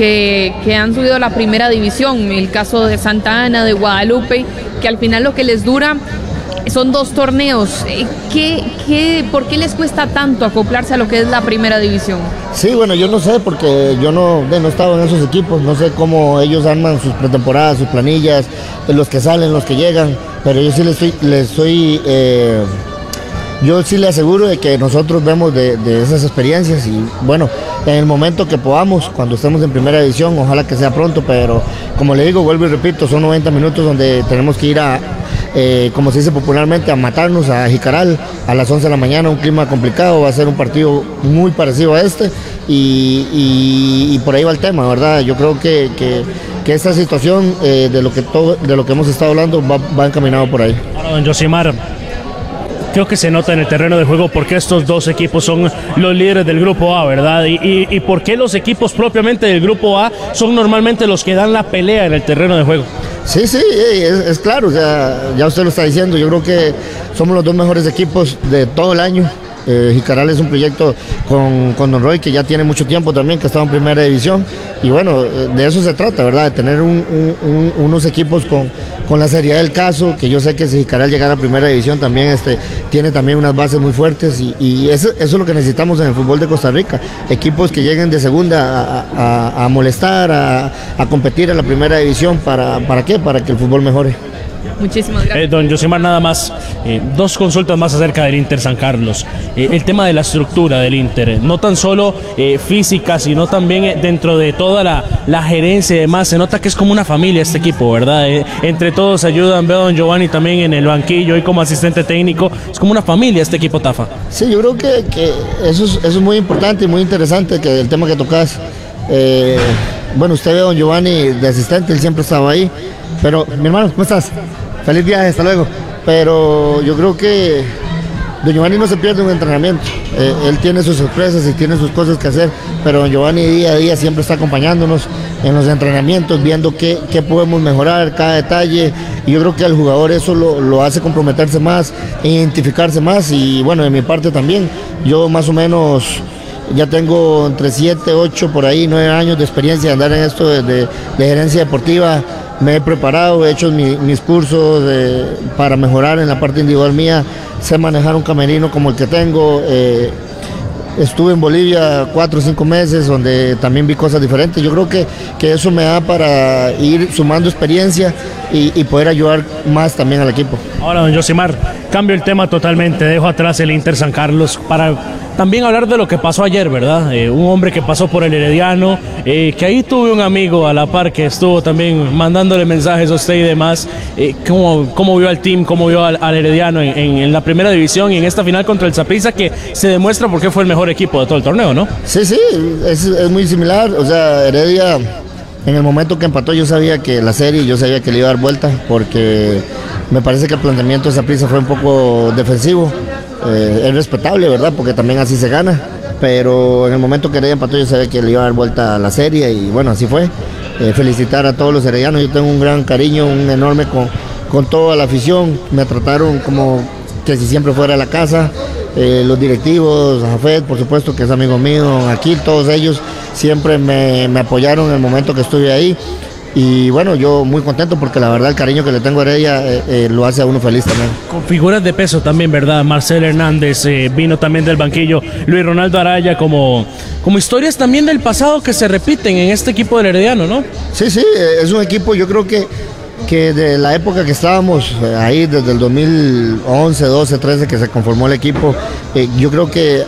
que han subido a la primera división, el caso de Santa Ana, de Guadalupe, que al final lo que les dura son 2 torneos. ¿Por qué les cuesta tanto acoplarse a lo que es la primera división? Sí, bueno, yo no sé, porque yo no he estado en esos equipos, no sé cómo ellos arman sus pretemporadas, sus planillas, los que salen, los que llegan, pero yo sí yo sí le aseguro de que nosotros vemos de esas experiencias y bueno, en el momento que podamos, cuando estemos en primera división, ojalá que sea pronto, pero como le digo, vuelvo y repito, son 90 minutos donde tenemos que ir como se dice popularmente, a matarnos a Jicaral a las 11 de la mañana, un clima complicado, va a ser un partido muy parecido a este y por ahí va el tema, ¿verdad? Yo creo que esta situación de lo que hemos estado hablando va encaminado por ahí. Ahora, don Yosimar, creo que se nota en el terreno de juego porque estos 2 equipos son los líderes del Grupo A, ¿verdad? Y por qué los equipos propiamente del Grupo A son normalmente los que dan la pelea en el terreno de juego. Sí, es claro, o sea, ya usted lo está diciendo, yo creo que somos los 2 mejores equipos de todo el año. Jicaral es un proyecto con Don Roy que ya tiene mucho tiempo también, que ha estado en primera división y bueno, de eso se trata, ¿verdad? De tener unos equipos con la seriedad del caso, que yo sé que si Jicaral llegara a primera división también tiene también unas bases muy fuertes y eso es lo que necesitamos en el fútbol de Costa Rica, equipos que lleguen de segunda a molestar, a competir en la primera división, ¿para qué? Para que el fútbol mejore. Muchísimas gracias. Don Yosimar, nada más, 2 consultas más acerca del Inter San Carlos. El tema de la estructura del Inter, no tan solo física, sino también dentro de toda la gerencia y demás, se nota que es como una familia este equipo, ¿verdad? Entre todos ayudan, veo a don Giovanni también en el banquillo y como asistente técnico, es como una familia este equipo, Tafa. Sí, yo creo que eso es muy importante y muy interesante, que el tema que tocas. Bueno, usted ve a don Giovanni de asistente, él siempre estaba ahí, pero mi hermano, ¿cómo estás? Feliz viaje, hasta luego. Pero yo creo que don Giovanni no se pierde un entrenamiento, él tiene sus sorpresas y tiene sus cosas que hacer, pero don Giovanni día a día siempre está acompañándonos en los entrenamientos, viendo qué podemos mejorar, cada detalle, y yo creo que al jugador eso lo hace comprometerse más, identificarse más, y bueno, de mi parte también, yo más o menos ya tengo entre 7, 8, por ahí, 9 años de experiencia de andar en esto de gerencia deportiva. Me he preparado, he hecho mis cursos para mejorar en la parte individual mía, sé manejar un camerino como el que tengo, estuve en Bolivia 4 o 5 meses donde también vi cosas diferentes, yo creo que eso me da para ir sumando experiencia y poder ayudar más también al equipo. Ahora, don Yosimar, cambio el tema totalmente, dejo atrás el Inter San Carlos para también hablar de lo que pasó ayer, ¿verdad? Un hombre que pasó por el Herediano, que ahí tuve un amigo a la par que estuvo también mandándole mensajes a usted y demás. ¿Cómo vio al team, cómo vio al Herediano en la primera división y en esta final contra el Saprissa, que se demuestra por qué fue el mejor equipo de todo el torneo, ¿no? Sí, es muy similar, o sea, Heredia, en el momento que empató yo sabía que la serie, yo sabía que le iba a dar vuelta, porque me parece que el planteamiento de Saprissa fue un poco defensivo. Es respetable, ¿verdad? Porque también así se gana, pero en el momento que Heredia empató yo sabía que le iba a dar vuelta a la serie y bueno, así fue. Felicitar a todos los heredianos, yo tengo un gran cariño, un enorme con toda la afición, me trataron como que si siempre fuera a la casa, los directivos, Jafet, por supuesto, que es amigo mío, aquí todos ellos siempre me apoyaron en el momento que estuve ahí. Y bueno, yo muy contento porque la verdad el cariño que le tengo a Heredia lo hace a uno feliz también. Con figuras de peso también, ¿verdad? Marcel Hernández vino también del banquillo, Luis Ronaldo Araya, como historias también del pasado que se repiten en este equipo del Herediano, ¿no? Sí, es un equipo, yo creo que de la época que estábamos ahí, desde el 2011, 12, 13 que se conformó el equipo, yo creo que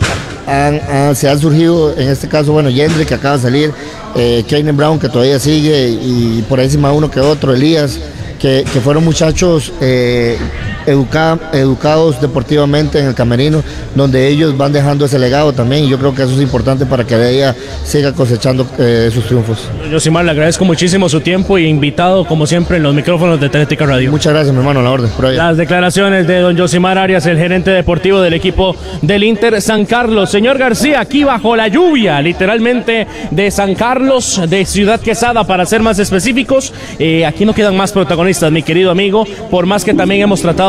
se han surgido, en este caso, bueno, Yendre, que acaba de salir, Keinen Brown, que todavía sigue, y por ahí encima uno que otro, Elías, que fueron muchachos educados deportivamente en el camerino, donde ellos van dejando ese legado también, y yo creo que eso es importante para que ella siga cosechando sus triunfos. Yosimar, le agradezco muchísimo su tiempo y invitado como siempre en los micrófonos de Teletica Radio. Muchas gracias, mi hermano, a la orden. Las declaraciones de don Yosimar Arias, el gerente deportivo del equipo del Inter San Carlos. Señor García, aquí bajo la lluvia, literalmente, de San Carlos, de Ciudad Quesada, para ser más específicos, aquí no quedan más protagonistas, mi querido amigo, por más que también hemos tratado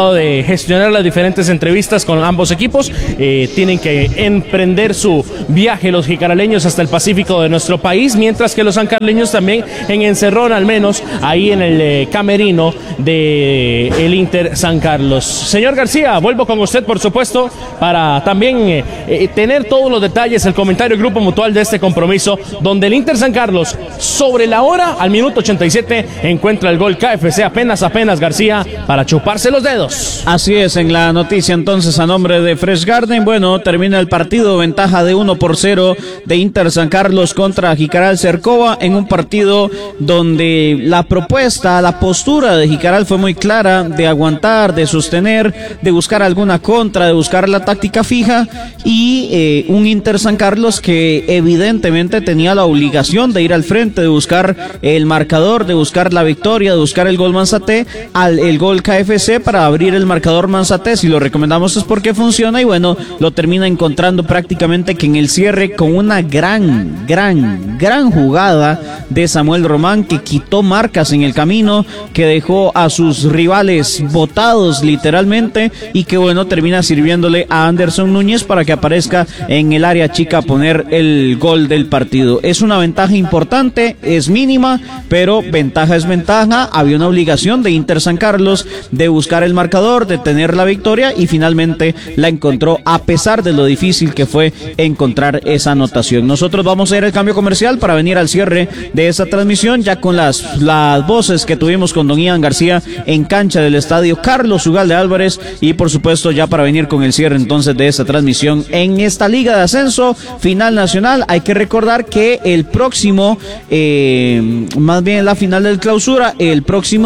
encargado de gestionar las diferentes entrevistas con ambos equipos. Tienen que emprender su viaje los jicaraleños hasta el Pacífico de nuestro país, mientras que los sancarleños también en encerrón, al menos ahí en el camerino de el Inter San Carlos. Señor García, vuelvo con usted, por supuesto, para también tener todos los detalles, el comentario del Grupo Mutual de este compromiso, donde el Inter San Carlos, sobre la hora, al minuto 87, encuentra el gol KFC, apenas García, para chuparse los dedos. Así es, en la noticia entonces a nombre de Fresh Garden, bueno, termina el partido, ventaja de 1-0 de Inter San Carlos contra Jicaral Cercova, en un partido donde la propuesta, la postura de Jicaral fue muy clara, de aguantar, de sostener, de buscar alguna contra, de buscar la táctica fija, y un Inter San Carlos que evidentemente tenía la obligación de ir al frente, de buscar el marcador, de buscar la victoria, de buscar el gol Manzate, el gol KFC para abrir el marcador Manzate. Si lo recomendamos es porque funciona, y bueno, lo termina encontrando prácticamente que en el cierre con una gran jugada de Samuel Román, que quitó marcas en el camino, que dejó a sus rivales botados literalmente, y que bueno, termina sirviéndole a Anderson Núñez para que aparezca en el área chica a poner el gol del partido. Es una ventaja importante, es mínima, pero ventaja es ventaja. Había una obligación de Inter San Carlos de buscar el marcador, de tener la victoria, y finalmente la encontró, a pesar de lo difícil que fue encontrar esa anotación. Nosotros vamos a ir al cambio comercial para venir al cierre de esta transmisión, ya con las voces que tuvimos con don Ian García en cancha del estadio Carlos Ugalde Álvarez, y por supuesto ya para venir con el cierre entonces de esta transmisión en esta Liga de Ascenso Final Nacional. Hay que recordar que el próximo, más bien la final del Clausura, el próximo